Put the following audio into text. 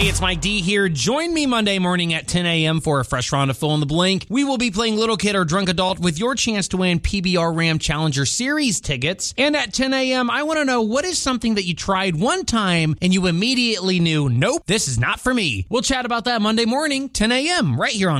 Hey, it's Mike D here. Join me Monday morning at 10 a.m. for a fresh round of Fill in the Blank. We will be playing Little Kid or Drunk Adult with your chance to win PBR Ram Challenger Series tickets. And at 10 a.m., I want to know, what is something that you tried one time and you immediately knew, nope, this is not for me. We'll chat about that Monday morning, 10 a.m. right here on